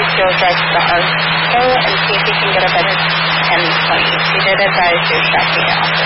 please go drive to the art show and see if you can get a better pen for you. We did advise your shopping office.